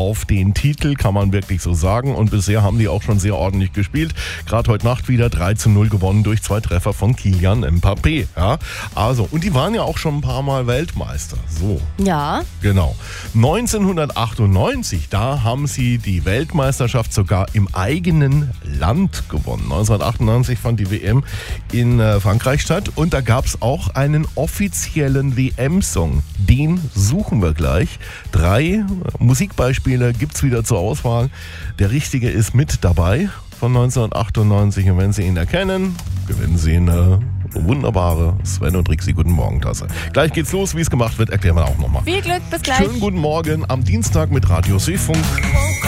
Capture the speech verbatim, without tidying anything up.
auf den Titel, kann man wirklich so sagen. Und bisher haben die auch schon sehr ordentlich gespielt. Gerade heute Nacht wieder drei zu null gewonnen durch zwei Treffer von Kylian Mbappé. Ja, also, und die waren ja auch schon ein paar Mal Weltmeister. So. Ja. Genau. neunzehnhundertachtundneunzig, da haben sie die Weltmeisterschaft sogar im eigenen Land gewonnen. neunzehnhundertachtundneunzig fand die W M in äh, Frankreich statt und da gab es auch einen offiziellen W M-Song. Den suchen wir gleich. Drei äh, Musikbeispiele gibt es wieder zur Auswahl. Der richtige ist mit dabei von neunzehnhundertachtundneunzig und wenn Sie ihn erkennen, gewinnen Sie eine wunderbare Sven und Rixi Guten Morgen Tasse. Gleich geht's los, wie es gemacht wird, erklären wir auch nochmal. Viel Glück, bis gleich. Schönen guten Morgen am Dienstag mit Radio Seefunk.